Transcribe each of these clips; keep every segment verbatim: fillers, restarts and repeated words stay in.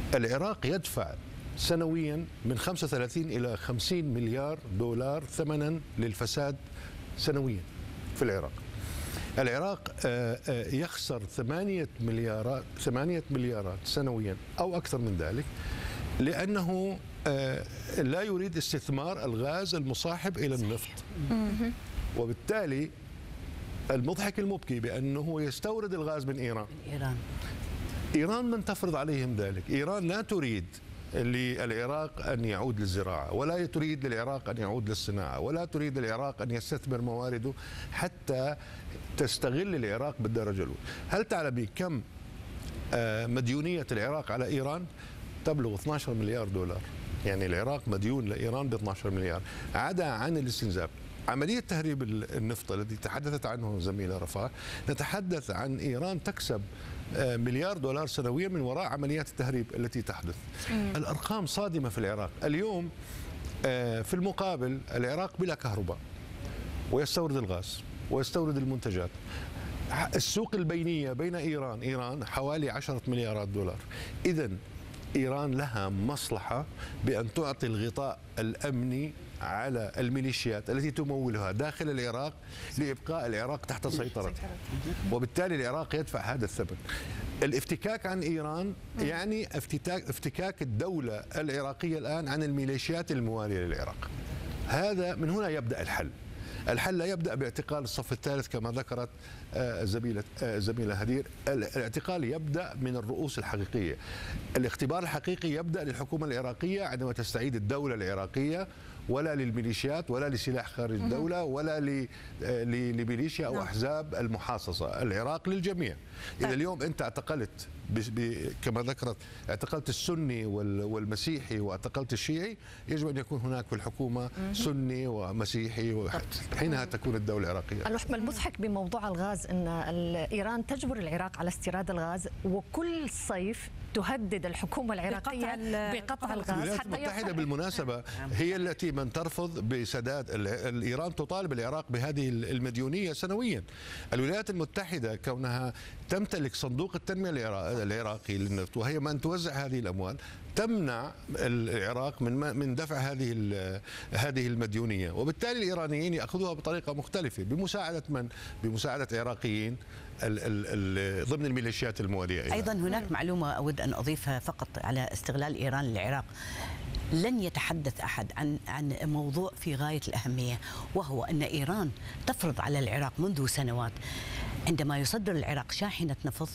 العراق يدفع سنويا من خمسة وثلاثين إلى خمسين مليار دولار ثمنا للفساد سنويا في العراق. العراق يخسر ثمانية مليارات ثمانية مليارات سنويا أو أكثر من ذلك، لأنه لا يريد استثمار الغاز المصاحب إلى النفط. وبالتالي المضحك المبكي بأنه يستورد الغاز من إيران. إيران إيران من تفرض عليهم ذلك. إيران لا تريد للعراق أن يعود للزراعة، ولا تريد للعراق أن يعود للصناعة، ولا تريد للعراق أن يستثمر موارده حتى تستغل العراق بالدرجة الأولى. هل تعلمي كم مديونية العراق على إيران؟ تبلغ اثني عشر مليار دولار. يعني العراق مديون لإيران ب اثني عشر مليار، عدا عن الاستنزاف. عملية تهريب النفط التي تحدثت عنه زميلة رفاه، نتحدث عن إيران تكسب مليار دولار سنويا من وراء عمليات التهريب التي تحدث. الأرقام صادمة في العراق. اليوم في المقابل العراق بلا كهرباء، ويستورد الغاز ويستورد المنتجات. السوق البينية بين إيران إيران حوالي عشرة مليارات دولار. إذن إيران لها مصلحة بأن تعطي الغطاء الأمني على الميليشيات التي تمولها داخل العراق لإبقاء العراق تحت سيطرتها، وبالتالي العراق يدفع هذا الثمن. الافتكاك عن إيران يعني افتكاك افتكاك الدولة العراقية الآن عن الميليشيات الموالية للعراق. هذا من هنا يبدأ الحل. الحل لا يبدأ باعتقال الصف الثالث كما ذكرت زميلة زميلة هدير. الاعتقال يبدأ من الرؤوس الحقيقية. الاختبار الحقيقي يبدأ للحكومة العراقية عندما تستعيد الدولة العراقية، ولا للميليشيات ولا لسلاح خارج الدولة ولا لميليشيا أو أحزاب المحاصصة. العراق للجميع. إذا اليوم أنت اعتقلت كما ذكرت اعتقلت السني والمسيحي واعتقلت الشيعي، يجب أن يكون هناك في الحكومة سني ومسيحي، حينها تكون الدولة العراقية. اللحم المضحك بموضوع الغاز أن إيران تجبر العراق على استيراد الغاز، وكل صيف تهدد الحكومة العراقية بقطع, بقطع الغاز. الولايات المتحدة بالمناسبة هي التي من ترفض بسداد. إيران تطالب العراق بهذه المديونية سنويا. الولايات المتحدة كونها تمتلك صندوق التنمية العراقي للنفط، وهي من توزع هذه الأموال، تمنع العراق من من دفع هذه هذه المديونية، وبالتالي الإيرانيين يأخذوها بطريقة مختلفة بمساعدة من؟ بمساعدة عراقيين ضمن الميليشيات الموالية. أيضا هناك معلومة أود أن أضيفها فقط على استغلال إيران للعراق. لن يتحدث أحد عن عن موضوع في غاية الأهمية، وهو أن إيران تفرض على العراق منذ سنوات عندما يصدر العراق شاحنة نفط،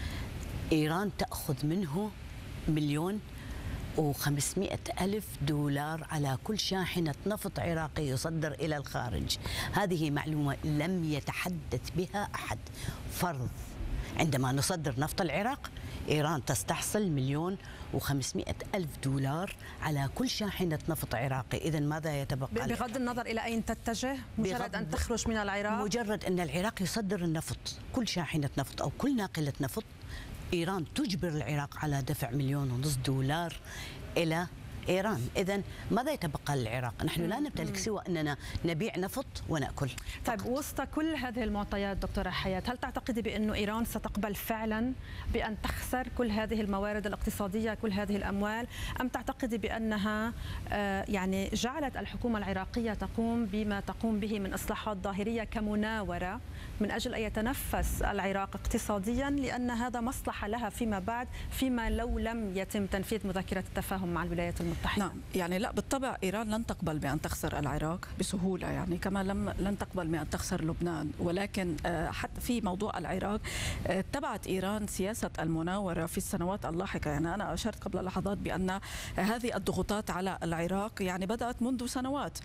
إيران تأخذ منه مليون وخمسمائة ألف دولار على كل شاحنة نفط عراقي يصدر إلى الخارج. هذه معلومة لم يتحدث بها أحد. فرض عندما نصدر نفط العراق، إيران تستحصل مليون وخمسمائة ألف دولار على كل شاحنة نفط عراقي. إذا ماذا يتبقى؟ بغض النظر إلى أين تتجه، مجرد أن تخرج من العراق، مجرد أن العراق يصدر النفط، كل شاحنة نفط أو كل ناقلة نفط، إيران تجبر العراق على دفع مليون ونصف دولار إلى إيران. إذن ماذا يتبقى للعراق؟ نحن لا نمتلك سوى أننا نبيع نفط ونأكل. طيب، وسط كل هذه المعطيات دكتورة حياة، هل تعتقدي بأنه إيران ستقبل فعلا بأن تخسر كل هذه الموارد الاقتصادية، كل هذه الأموال، أم تعتقدي بأنها يعني جعلت الحكومة العراقية تقوم بما تقوم به من إصلاحات ظاهرية كمناورة من أجل أن يتنفس العراق اقتصاديا، لأن هذا مصلحة لها فيما بعد، فيما لو لم يتم تنفيذ مذكرة التفاهم مع الولايات المتحدة؟ نعم، يعني لا بالطبع إيران لن تقبل بأن تخسر العراق بسهولة، يعني كما لم لن تقبل بأن تخسر لبنان. ولكن حتى في موضوع العراق اتبعت إيران سياسة المناورة في السنوات اللاحقة. يعني أنا أشرت قبل لحظات بأن هذه الضغوطات على العراق يعني بدأت منذ سنوات،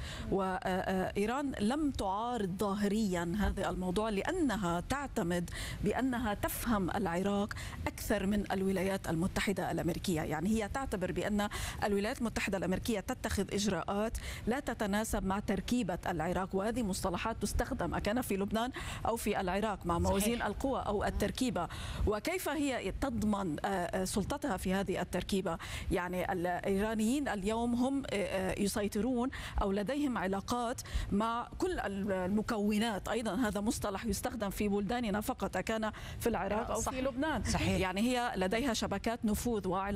وإيران لم تعارض ظاهريا هذا الموضوع لأنها تعتمد بأنها تفهم العراق أكثر من الولايات المتحدة الأمريكية. يعني هي تعتبر بأن الولايات المتحدة الأمريكية تتخذ إجراءات لا تتناسب مع تركيبة العراق، وهذه مصطلحات تستخدم أكان في لبنان أو في العراق مع موازين صحيح. القوى أو التركيبة، وكيف هي تضمن سلطتها في هذه التركيبة. يعني الإيرانيين اليوم هم يسيطرون أو لديهم علاقات مع كل المكونات. أيضا هذا مصطلح يستخدم في بلداننا فقط، أكان في العراق أو في لبنان. صحيح. يعني هي لديها شبكات نفوذ وعلاقات